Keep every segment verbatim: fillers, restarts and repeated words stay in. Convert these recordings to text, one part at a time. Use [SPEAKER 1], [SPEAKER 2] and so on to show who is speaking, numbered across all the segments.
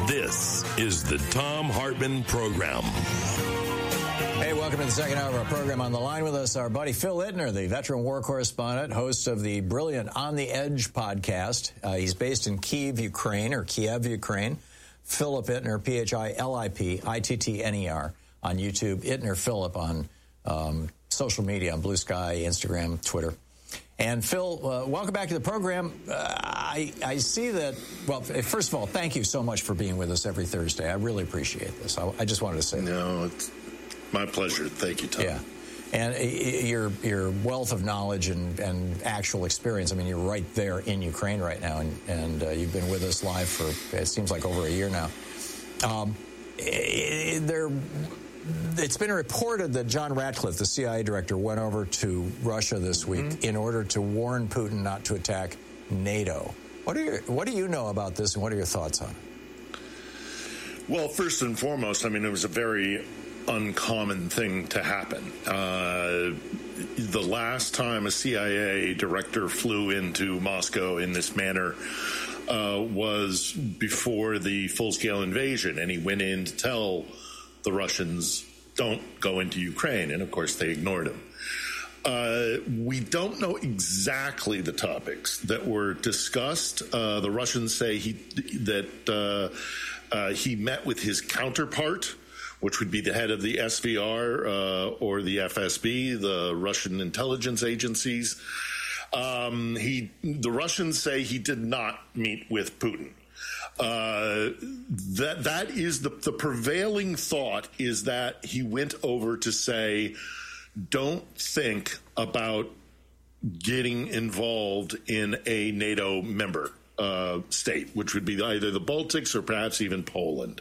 [SPEAKER 1] This is the Thom Hartmann Program.
[SPEAKER 2] Hey, welcome to the second hour of our program. On the line with us, our buddy Phil Ittner, the veteran war correspondent, host of the brilliant On the Edge podcast. Uh, he's based in Kyiv, Ukraine, or Kiev, Ukraine. Philip Ittner, P H I L I P I T T N E R on YouTube. Ittner Philip on um, social media, on Blue Sky, Instagram, Twitter. And Phil, uh, welcome back to the program. Uh, I, I see that, well, first of all, thank you so much for being with us every Thursday. I really appreciate this. I, I just wanted to say that.
[SPEAKER 3] No, it's my pleasure. Thank you, Tom.
[SPEAKER 2] Yeah. And uh, your your wealth of knowledge and, and actual experience, I mean, you're right there in Ukraine right now, and, and uh, you've been with us live for, it seems like, over a year now. Um, there... It's been reported that John Ratcliffe, the C I A director, went over to Russia this week mm-hmm. in order to warn Putin not to attack NATO. What, are your, what do you know about this, and what are your thoughts on it?
[SPEAKER 3] Well, first and foremost, I mean, it was a very uncommon thing to happen. Uh, the last time a C I A director flew into Moscow in this manner uh, was before the full-scale invasion, and he went in to tell the Russians, don't go into Ukraine. And, of course, they ignored him. Uh, we don't know exactly the topics that were discussed. Uh, the Russians say he that uh, uh, he met with his counterpart, which would be the head of the S V R uh, or the F S B, the Russian intelligence agencies. Um, he, the Russians say he did not meet with Putin. Uh, that that is the, the prevailing thought is that he went over to say, don't think about getting involved in a NATO member uh, state, which would be either the Baltics or perhaps even Poland.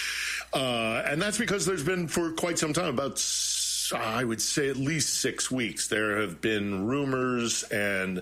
[SPEAKER 3] Uh, and that's because there's been for quite some time, about I would say at least six weeks, there have been rumors and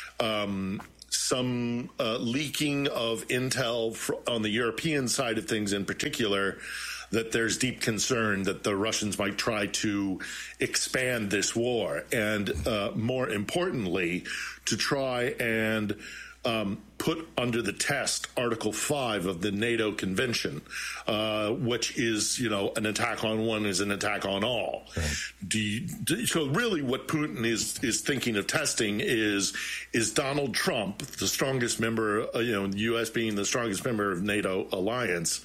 [SPEAKER 3] um some uh, leaking of intel fr- on the European side of things in particular, that there's deep concern that the Russians might try to expand this war. And uh, more importantly, to try and um, put under the test Article five of the NATO Convention, uh, which is, you know, an attack on one is an attack on all. Right. Do you, do, so really what Putin is, is thinking of testing is, is Donald Trump, the strongest member, uh, you know, the U S being the strongest member of NATO alliance,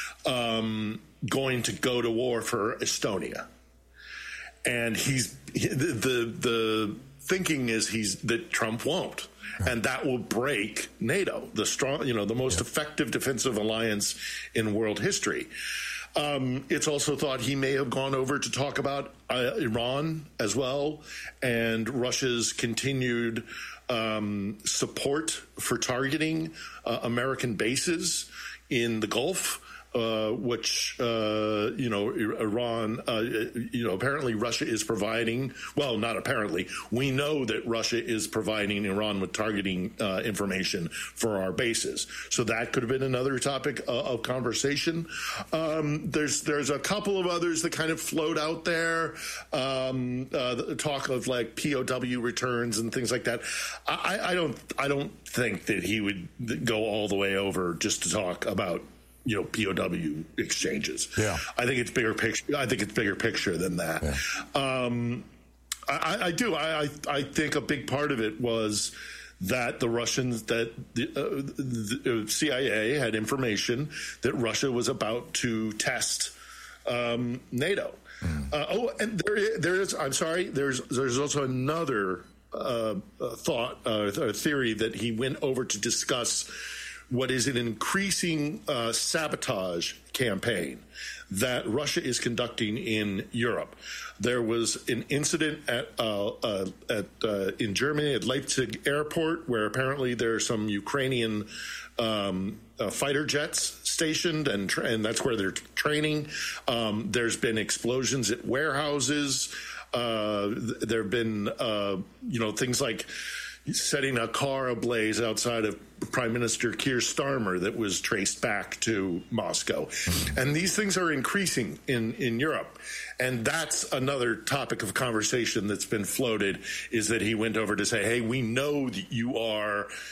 [SPEAKER 3] um, going to go to war for Estonia. And he's, the, the, the thinking is he's, that Trump won't. And that will break NATO, the strong, you know, the most yeah. effective defensive alliance in world history. Um, it's also thought he may have gone over to talk about uh, Iran as well, and Russia's continued um, support for targeting uh, American bases in the Gulf. Uh, which, uh, you know, Iran, uh, you know, apparently Russia is providing, well, not apparently, we know that Russia is providing Iran with targeting uh, information for our bases. So that could have been another topic uh, of conversation. Um, there's there's a couple of others that kind of float out there, um, uh, the talk of like P O W returns and things like that. I, I don't I don't think that he would go all the way over just to talk about, you know, P O W exchanges.
[SPEAKER 2] Yeah.
[SPEAKER 3] I think it's bigger picture. I think it's bigger picture than that. Yeah. Um, I, I do. I, I, I think a big part of it was that the Russians, that the, uh, the C I A had information that Russia was about to test um, NATO. Mm. Uh, oh, and there, there is. I'm sorry. There's there's also another uh, thought, uh, theory that he went over to discuss what is an increasing uh, sabotage campaign that Russia is conducting in Europe. There was an incident at, uh, uh, at uh, in Germany at Leipzig airport where apparently there are some Ukrainian um, uh, fighter jets stationed, and, tra- and that's where they're t- training. Um, there's been explosions at warehouses. Uh, th- there have been, uh, you know, things like setting a car ablaze outside of Prime Minister Keir Starmer that was traced back to Moscow. Mm-hmm. And these things are increasing in, in Europe. And that's another topic of conversation that's been floated, is that he went over to say, hey, we know that you are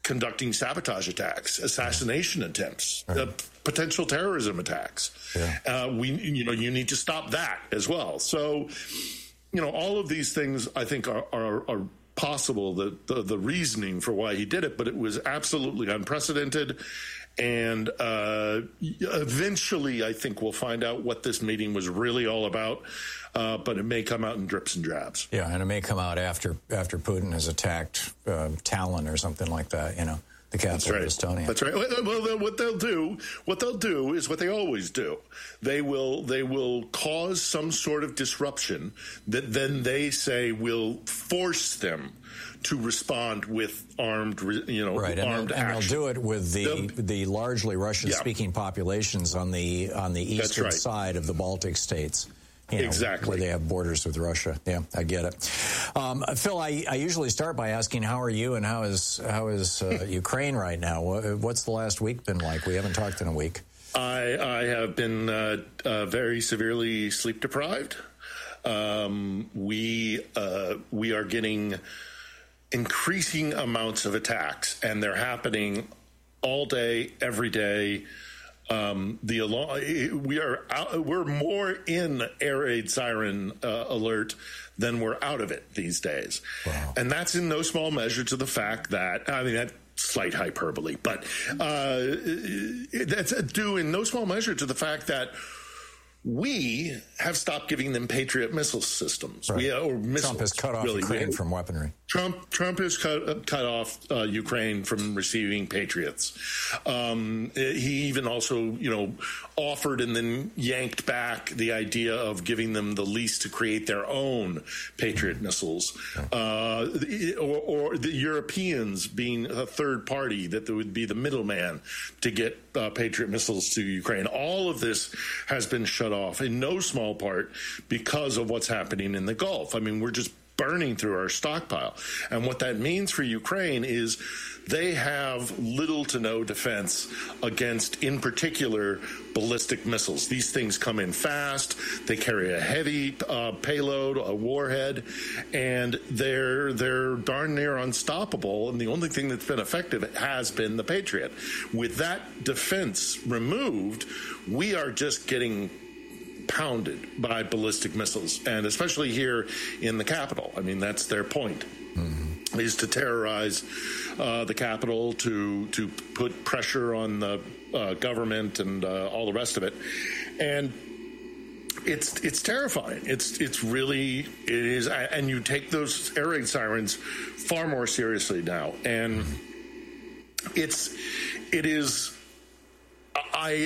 [SPEAKER 3] conducting sabotage attacks, assassination attempts,
[SPEAKER 2] right.
[SPEAKER 3] uh, potential terrorism attacks.
[SPEAKER 2] Yeah.
[SPEAKER 3] Uh, we, you know, you need to stop that as well. So, you know, all of these things I think are, are, are possible, the, the, the reasoning for why he did it, but it was absolutely unprecedented. And uh, eventually, I think we'll find out what this meeting was really all about. Uh, but it may come out in drips and drabs.
[SPEAKER 2] Yeah, and it may come out after after Putin has attacked uh, Tallinn or something like that. You know, the capital
[SPEAKER 3] right.
[SPEAKER 2] of Estonia.
[SPEAKER 3] That's right. Well, what they'll do, what they'll do is what they always do. They will they will cause some sort of disruption that then they say will force them to respond with armed, you know,
[SPEAKER 2] right, and
[SPEAKER 3] armed
[SPEAKER 2] they'll, and
[SPEAKER 3] action.
[SPEAKER 2] they'll do it with the
[SPEAKER 3] They'll,
[SPEAKER 2] the largely Russian-speaking yeah. populations on the on the eastern
[SPEAKER 3] right.
[SPEAKER 2] side of the Baltic states. You know,
[SPEAKER 3] exactly.
[SPEAKER 2] Where they have borders with Russia. Yeah, I get it. Um, Phil, I, I usually start by asking, how are you and how is how is uh, Ukraine right now? What's the last week been like? We haven't talked in a week.
[SPEAKER 3] I, I have been uh, uh, very severely sleep deprived. Um, we uh, we are getting increasing amounts of attacks, and they're happening all day, every day. Um, the we are out, we're more in air raid siren uh, alert than we're out of it these days, wow. And that's in no small measure to the fact that I mean that slight hyperbole, but uh, that's due in no small measure to the fact that we have stopped giving them Patriot missile systems.
[SPEAKER 2] Right.
[SPEAKER 3] We, or missiles,
[SPEAKER 2] Trump has cut off
[SPEAKER 3] really.
[SPEAKER 2] Ukraine from weaponry.
[SPEAKER 3] Trump Trump has cut, cut off uh, Ukraine from receiving Patriots. Um, he even also, you know, offered and then yanked back the idea of giving them the lease to create their own Patriot missiles, uh, or, or the Europeans being a third party that would be the middleman to get uh, Patriot missiles to Ukraine. All of this has been shut off in no small part because of what's happening in the Gulf. I mean, we're just burning through our stockpile. And what that means for Ukraine is they have little to no defense against, in particular, ballistic missiles. These things come in fast. They carry a heavy uh, payload, a warhead, and they're they're darn near unstoppable. And the only thing that's been effective has been the Patriot. With that defense removed, we are just getting pounded by ballistic missiles, and especially here in the capital. I mean, that's their point, mm-hmm. is to terrorize uh, the capital, to to put pressure on the uh, government and uh, all the rest of it. And it's it's terrifying. It's it's really it is, and you take those air raid sirens far more seriously now. And it's it is I.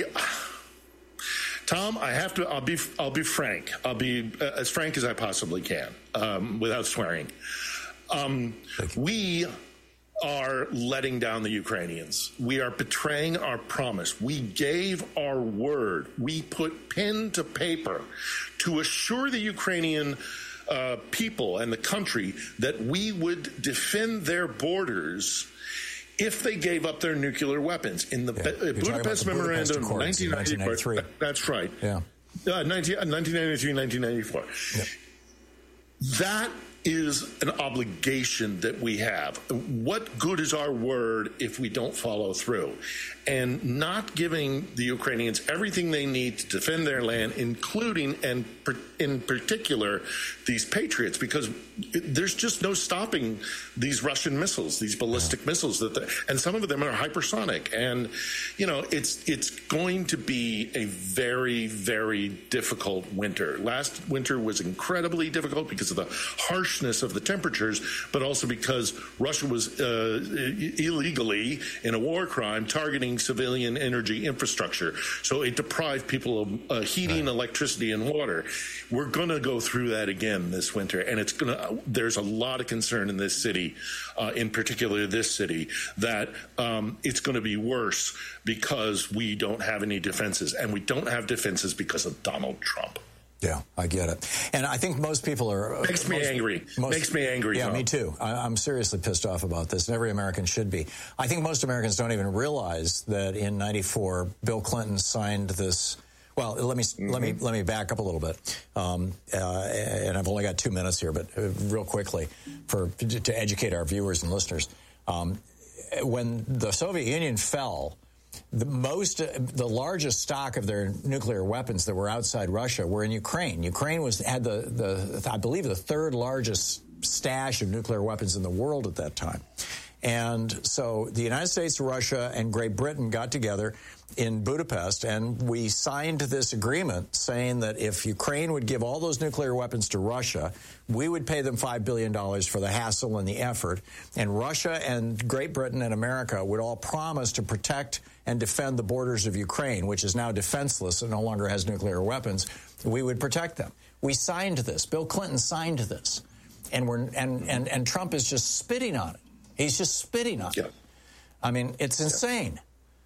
[SPEAKER 3] Tom, I have to. I'll be. I'll be frank. I'll be uh, as frank as I possibly can, um, without swearing. Um, we are letting down the Ukrainians. We are betraying our promise. We gave our word. We put pen to paper to assure the Ukrainian uh, people and the country that we would defend their borders if they gave up their nuclear weapons. In the
[SPEAKER 2] yeah.
[SPEAKER 3] Be- Budapest Memorandum of nineteen ninety-three. That's right.
[SPEAKER 2] Yeah.
[SPEAKER 3] Uh, nineteen ninety-three, nineteen ninety-four.
[SPEAKER 2] Yep.
[SPEAKER 3] That is an obligation that we have. What good is our word if we don't follow through? And not giving the Ukrainians everything they need to defend their land, including and in particular these Patriots, because there's just no stopping these Russian missiles, these ballistic yeah. missiles that, the, and some of them are hypersonic. And you know, it's it's going to be a very very difficult winter. Last winter was incredibly difficult because of the harshness of the temperatures, but also because Russia was uh, illegally, in a war crime, targeting civilian energy infrastructure. So it deprived people of uh, heating, right. electricity, and water. We're going to go through that again this winter, and it's going to. There's a lot of concern in this city, uh, in particular this city, that um, it's going to be worse because we don't have any defenses, and we don't have defenses because of Donald Trump.
[SPEAKER 2] Yeah, I get it. And I think most people are...
[SPEAKER 3] Makes me
[SPEAKER 2] most,
[SPEAKER 3] angry.
[SPEAKER 2] Most,
[SPEAKER 3] Makes me angry.
[SPEAKER 2] Yeah,
[SPEAKER 3] Tom.
[SPEAKER 2] me too. I, I'm seriously pissed off about this, and every American should be. I think most Americans don't even realize that in ninety-four, Bill Clinton signed this... Well, let me mm-hmm. let me let me back up a little bit, um, uh, and I've only got two minutes here, but uh, real quickly, for to educate our viewers and listeners, um, when the Soviet Union fell, the most, uh, the largest stock of their nuclear weapons that were outside Russia were in Ukraine. Ukraine was had the, the I believe, the third largest stash of nuclear weapons in the world at that time. And so the United States, Russia, and Great Britain got together in Budapest, and we signed this agreement saying that if Ukraine would give all those nuclear weapons to Russia, we would pay them five billion dollars for the hassle and the effort. And Russia and Great Britain and America would all promise to protect and defend the borders of Ukraine, which is now defenseless and no longer has nuclear weapons. We would protect them. We signed this. Bill Clinton signed this. And we're and, and, and Trump is just spitting on it. He's just spitting on it.
[SPEAKER 3] Yeah.
[SPEAKER 2] I mean, it's insane.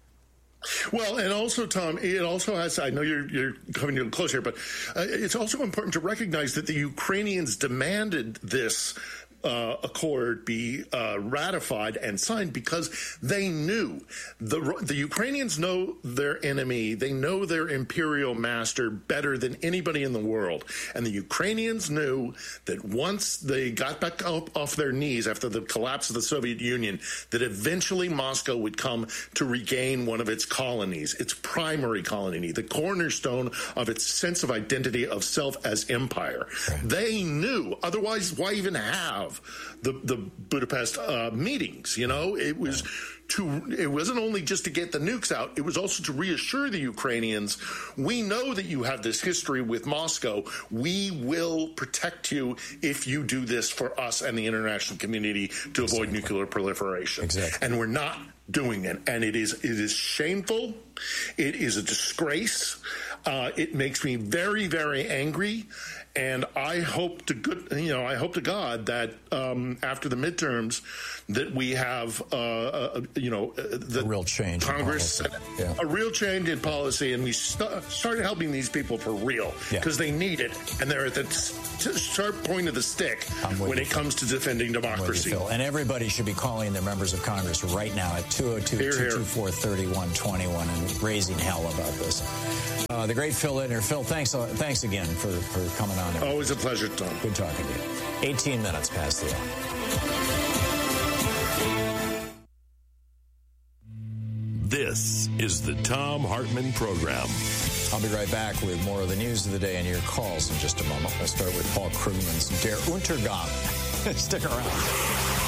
[SPEAKER 3] Well, and also, Tom, it also has, I know you're, you're coming to a close here, but uh, it's also important to recognize that the Ukrainians demanded this Uh, accord be uh, ratified and signed because they knew the the Ukrainians know their enemy, they know their imperial master better than anybody in the world, and the Ukrainians knew that once they got back up off their knees after the collapse of the Soviet Union, that eventually Moscow would come to regain one of its colonies, its primary colony, the cornerstone of its sense of identity of self as empire. Right. They knew, otherwise why even have the the Budapest uh, meetings? You know, it was to it wasn't only just to get the nukes out, it was also to reassure the Ukrainians, we know that you have this history with Moscow, we will protect you if you do this for us and the international community to avoid exactly. nuclear proliferation.
[SPEAKER 2] Exactly.
[SPEAKER 3] And we're not doing it, and it is it is shameful, it is a disgrace, uh, it makes me very, very angry. And I hope to good, you know, I hope to God that um, after the midterms, that we have, uh, uh, you know, uh, the
[SPEAKER 2] a real change
[SPEAKER 3] Congress,
[SPEAKER 2] in yeah.
[SPEAKER 3] a real change in policy, and we st- started helping these people for real because yeah. they need it, and they're at the t- sharp point of the stick when it comes to defending democracy.
[SPEAKER 2] You, and everybody should be calling their members of Congress right now at two oh two, two two four, three one two one and raising hell about this. Uh, the great Phil Ittner. Phil, thanks, uh, thanks again for, for coming on.
[SPEAKER 3] Always a pleasure, Tom.
[SPEAKER 2] Good talking to you. eighteen minutes past the hour.
[SPEAKER 1] This is the Thom Hartmann Program.
[SPEAKER 2] I'll be right back with more of the news of the day and your calls in just a moment. We'll start with Paul Krugman's Der Untergang. Stick around.